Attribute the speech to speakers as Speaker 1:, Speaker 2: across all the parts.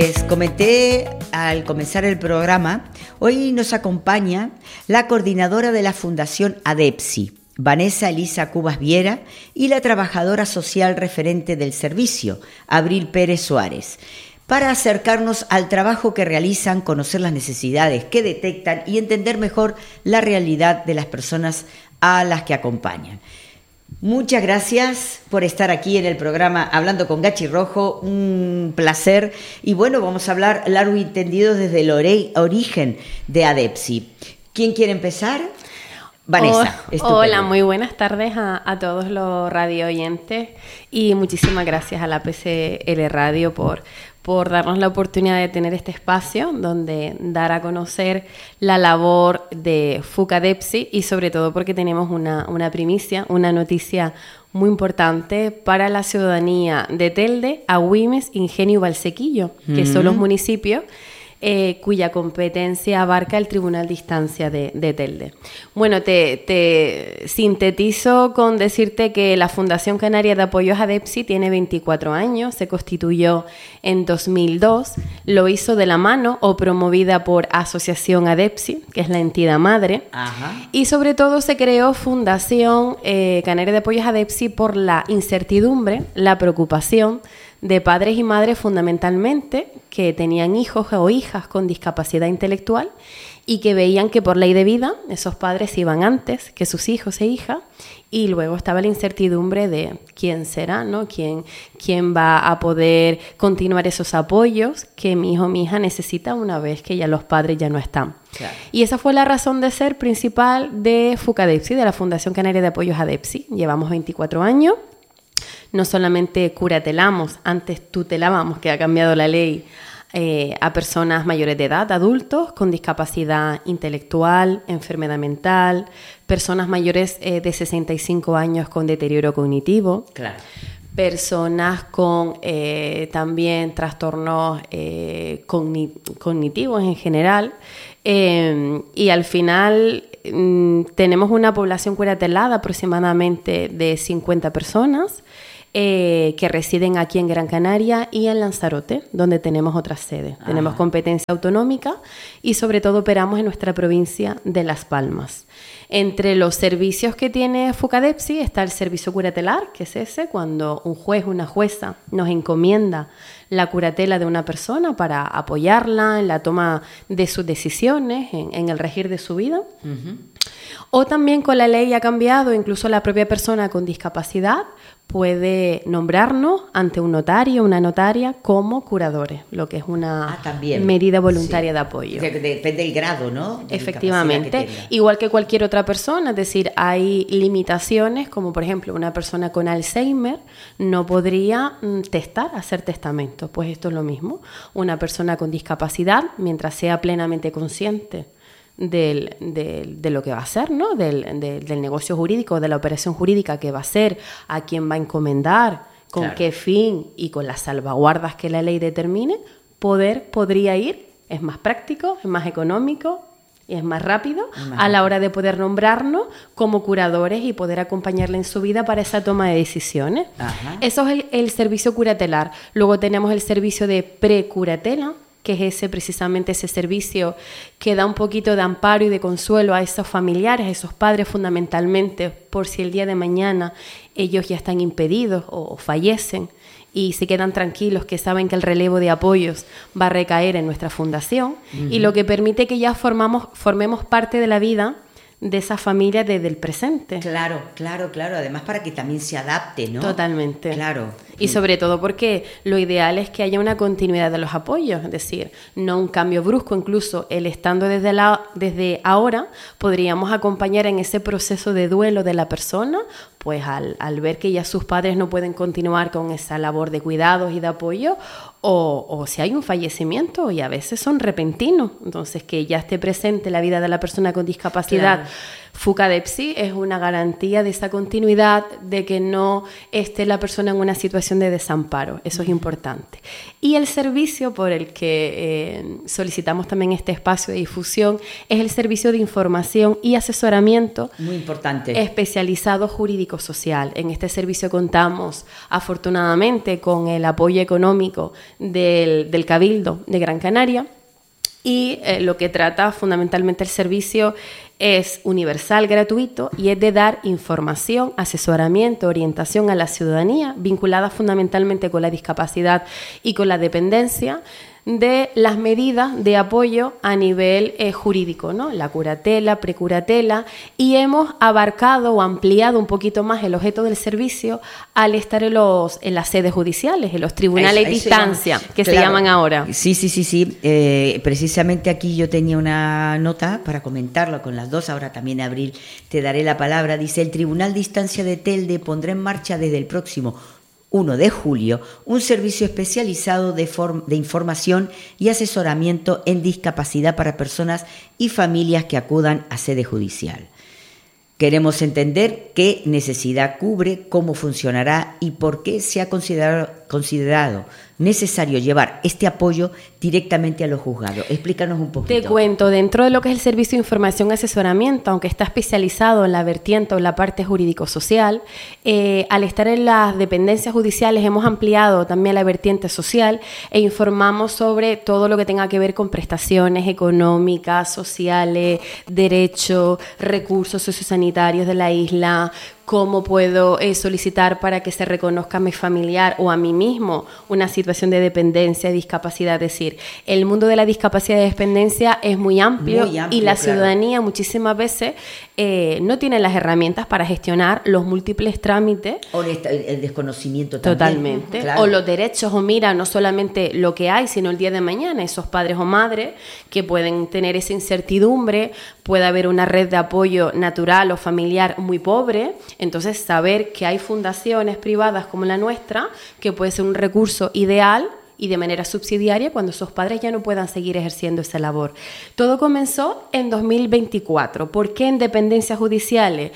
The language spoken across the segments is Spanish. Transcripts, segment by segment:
Speaker 1: Les comenté al comenzar el programa, hoy nos acompaña la coordinadora de la Fundación ADEPSI, Vanessa Elisa Cubas Viera, y la trabajadora social referente del servicio, Abril Pérez Suárez, para acercarnos al trabajo que realizan, conocer las necesidades que detectan y entender mejor la realidad de las personas a las que acompañan. Muchas gracias por estar aquí en el programa Hablando con Gachi Rojo, un placer. Y bueno, vamos a hablar largo y tendido desde el origen de ADEPSI. ¿Quién quiere empezar? Vanessa.
Speaker 2: Hola, muy buenas tardes a todos los radio oyentes y muchísimas gracias a la PCL Radio por darnos la oportunidad de tener este espacio donde dar a conocer la labor de FUCADEPSI y sobre todo porque tenemos una primicia, una noticia muy importante para la ciudadanía de Telde, Agüimes, Ingenio y Valsequillo, que son los municipios cuya competencia abarca el Tribunal de Instancia de Telde. Bueno, te sintetizo con decirte que la Fundación Canaria de Apoyo a ADEPSI tiene 24 años, se constituyó en 2002, lo hizo de la mano o promovida por Asociación ADEPSI, que es la entidad madre. Ajá. Y sobre todo se creó Fundación Canaria de Apoyo a ADEPSI por la incertidumbre, la preocupación de padres y madres fundamentalmente que tenían hijos o hijas con discapacidad intelectual y que veían que por ley de vida esos padres iban antes que sus hijos e hijas y luego estaba la incertidumbre de quién será, ¿no? ¿Quién va a poder continuar esos apoyos que mi hijo o mi hija necesita una vez que ya los padres ya no están. Claro. Y esa fue la razón de ser principal de FUCADEPSI, de la Fundación Canaria de Apoyos a ADEPSI. Llevamos 24 años. No solamente curatelamos, antes tutelábamos, que ha cambiado la ley, a personas mayores de edad, adultos con discapacidad intelectual, enfermedad mental, personas mayores de 65 años con deterioro cognitivo, claro, personas con también trastornos cognitivos en general, y al final tenemos una población curatelada aproximadamente de 50 personas, que residen aquí en Gran Canaria y en Lanzarote, donde tenemos otras sedes. Tenemos competencia autonómica y sobre todo operamos en nuestra provincia de Las Palmas. Entre los servicios que tiene FUCADEPSI está el servicio curatelar, que es ese, cuando un juez o una jueza nos encomienda la curatela de una persona para apoyarla en la toma de sus decisiones, en el regir de su vida. Uh-huh. O también con la ley ha cambiado, incluso la propia persona con discapacidad puede nombrarnos ante un notario, una notaria, como curadores, lo que es una medida voluntaria de apoyo.
Speaker 1: Depende del grado, ¿no?
Speaker 2: Efectivamente, igual que cualquier otra persona, es decir, hay limitaciones, como por ejemplo una persona con Alzheimer no podría hacer testamento, pues esto es lo mismo. Una persona con discapacidad, mientras sea plenamente consciente de lo que va a hacer, ¿no? Del negocio jurídico, de la operación jurídica que va a hacer, a quién va a encomendar, con claro, qué fin y con las salvaguardas que la ley determine, podría ir, es más práctico, es más económico y es más rápido a la hora de poder nombrarnos como curadores y poder acompañarle en su vida para esa toma de decisiones. Ajá. Eso es el servicio curatelar. Luego tenemos el servicio de precuratela, que es precisamente ese servicio que da un poquito de amparo y de consuelo a esos familiares, a esos padres fundamentalmente, por si el día de mañana ellos ya están impedidos o fallecen y se quedan tranquilos, que saben que el relevo de apoyos va a recaer en nuestra fundación. Uh-huh. Y lo que permite que ya formemos parte de la vida de esa familia desde el presente.
Speaker 1: Claro. Además para que también se adapte, ¿no?
Speaker 2: Totalmente.
Speaker 1: Claro.
Speaker 2: Y sobre todo porque lo ideal es que haya una continuidad de los apoyos, es decir, no un cambio brusco. Incluso el estando desde ahora podríamos acompañar en ese proceso de duelo de la persona, pues al ver que ya sus padres no pueden continuar con esa labor de cuidados y de apoyo, o si hay un fallecimiento, y a veces son repentinos, entonces que ya esté presente la vida de la persona con discapacidad, claro, FUCADEPSI es una garantía de esa continuidad, de que no esté la persona en una situación de desamparo. Eso es importante. Y el servicio por el que solicitamos también este espacio de difusión es el servicio de información y asesoramiento,
Speaker 1: muy importante,
Speaker 2: especializado jurídico-social. En este servicio contamos, afortunadamente, con el apoyo económico del Cabildo de Gran Canaria, y lo que trata fundamentalmente el servicio es universal, gratuito, y es de dar información, asesoramiento, orientación a la ciudadanía vinculada fundamentalmente con la discapacidad y con la dependencia, de las medidas de apoyo a nivel jurídico, ¿no? La curatela, precuratela, y hemos abarcado o ampliado un poquito más el objeto del servicio al estar en las sedes judiciales, en los tribunales de instancia, que se llaman ahora.
Speaker 1: Sí. Precisamente aquí yo tenía una nota para comentarlo con las dos, ahora también Abril te daré la palabra. Dice: el Tribunal de Instancia de Telde pondrá en marcha desde el próximo 1 de julio, un servicio especializado de información y asesoramiento en discapacidad para personas y familias que acudan a sede judicial. Queremos entender qué necesidad cubre, cómo funcionará y por qué se ha considerado necesario llevar este apoyo directamente a los juzgados. Explícanos un poquito.
Speaker 2: Te cuento, dentro de lo que es el servicio de información y asesoramiento, aunque está especializado en la vertiente o en la parte jurídico-social, al estar en las dependencias judiciales hemos ampliado también la vertiente social e informamos sobre todo lo que tenga que ver con prestaciones económicas, sociales, derechos, recursos sociosanitarios de la isla, cómo puedo solicitar para que se reconozca a mi familiar o a mí mismo una situación de dependencia, discapacidad. Es decir, el mundo de la discapacidad y dependencia es muy amplio y la ciudadanía muchísimas veces no tiene las herramientas para gestionar los múltiples trámites.
Speaker 1: O el desconocimiento también.
Speaker 2: Totalmente. Claro. O los derechos, o mira, no solamente lo que hay, sino el día de mañana, esos padres o madres que pueden tener esa incertidumbre, puede haber una red de apoyo natural o familiar muy pobre. Entonces, saber que hay fundaciones privadas como la nuestra, que puede ser un recurso ideal y de manera subsidiaria cuando esos padres ya no puedan seguir ejerciendo esa labor. Todo comenzó en 2024. ¿Por qué en dependencias judiciales?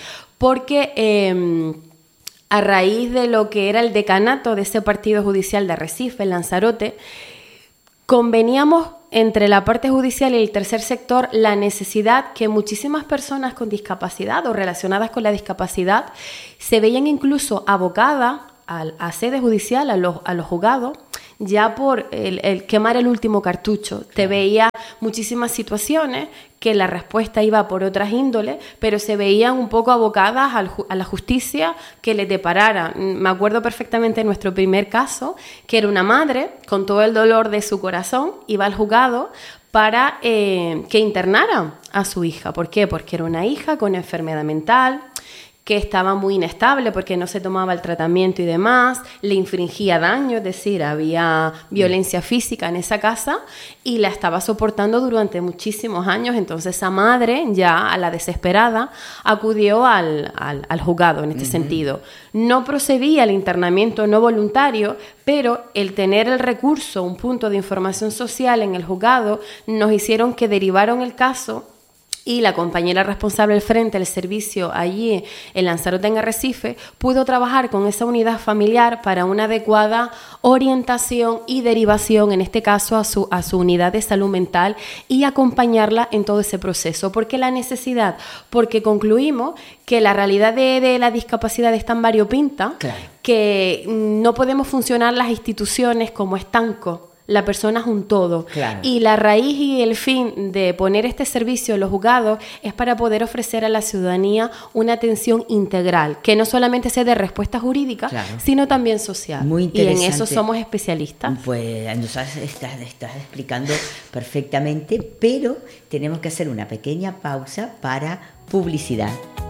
Speaker 2: Porque a raíz de lo que era el decanato de ese partido judicial de Arrecife, en Lanzarote, conveníamos entre la parte judicial y el tercer sector la necesidad que muchísimas personas con discapacidad o relacionadas con la discapacidad se veían incluso abocadas a sede judicial, a los juzgados, ya por el quemar el último cartucho. Claro. Te veía muchísimas situaciones que la respuesta iba por otras índoles, pero se veían un poco abocadas a la justicia que les deparara. Me acuerdo perfectamente de nuestro primer caso, que era una madre, con todo el dolor de su corazón, iba al juzgado para que internara a su hija. ¿Por qué? Porque era una hija con enfermedad mental, que estaba muy inestable porque no se tomaba el tratamiento y demás, le infringía daño, es decir, había violencia física en esa casa y la estaba soportando durante muchísimos años. Entonces esa madre, ya a la desesperada, acudió al juzgado en este sentido. No procedía el internamiento no voluntario, pero el tener el recurso, un punto de información social en el juzgado, nos hicieron que derivaron el caso. Y la compañera responsable del frente del servicio allí en Lanzarote, en Arrecife, pudo trabajar con esa unidad familiar para una adecuada orientación y derivación, en este caso a su unidad de salud mental, y acompañarla en todo ese proceso. ¿Por qué la necesidad? Porque concluimos que la realidad de la discapacidad es tan variopinta, claro, que no podemos funcionar las instituciones como estancos. La persona es un todo. Claro. Y la raíz y el fin de poner este servicio en los juzgados es para poder ofrecer a la ciudadanía una atención integral, que no solamente sea de respuesta jurídica, claro, sino también social.
Speaker 1: Muy interesante.
Speaker 2: Y en eso somos especialistas.
Speaker 1: Pues nos estás explicando perfectamente, pero tenemos que hacer una pequeña pausa para publicidad.